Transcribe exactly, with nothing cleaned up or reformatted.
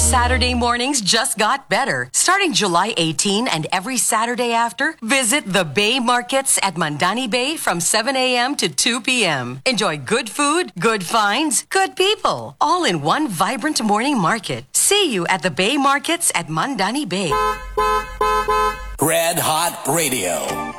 Saturday mornings just got better. Starting July eighteenth and every Saturday after, visit the Bay Markets at Mandani Bay from seven a.m. to two p.m. Enjoy good food, good finds, good people, all in one vibrant morning market. See you at the Bay Markets at Mandani Bay. Red Hot Radio.